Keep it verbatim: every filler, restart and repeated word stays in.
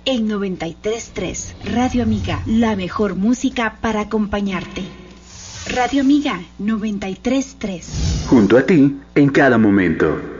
en noventa y tres punto tres. Radio Amiga, la mejor música para acompañarte. Radio Amiga noventa y tres punto tres. Junto a ti en cada momento.